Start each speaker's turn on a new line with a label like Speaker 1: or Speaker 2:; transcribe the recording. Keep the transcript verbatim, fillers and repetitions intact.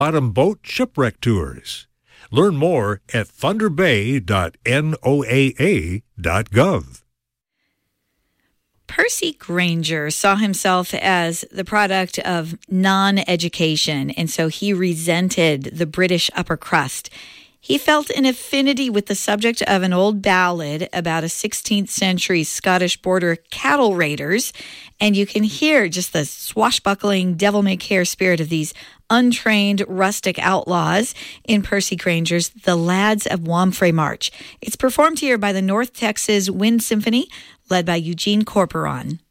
Speaker 1: bottom boat shipwreck tours. Learn more at thunder bay dot N O A A dot gov.
Speaker 2: Percy Grainger saw himself as the product of non-education, and so he resented the British upper crust. He felt an affinity with the subject of an old ballad about a sixteenth century Scottish border cattle raiders, and you can hear just the swashbuckling, devil-may-care spirit of these untrained rustic outlaws in Percy Grainger's The Lads of Wamphrey March. It's performed here by the North Texas Wind Symphony, led by Eugene Corporon.